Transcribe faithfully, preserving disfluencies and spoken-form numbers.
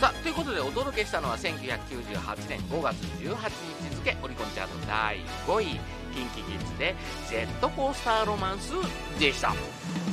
さあということでお届けしたのはせんきゅうひゃくきゅうじゅうはちねんごがつじゅうはちにち付オリコンチャートだいごい キンキキッズでジェットコースターロマンスでした。